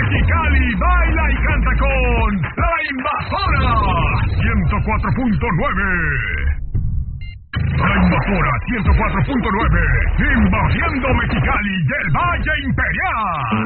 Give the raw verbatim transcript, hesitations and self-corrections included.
Mexicali baila y canta con La Invasora ciento cuatro punto nueve. La Invasora ciento cuatro punto nueve, invadiendo Mexicali del Valle Imperial.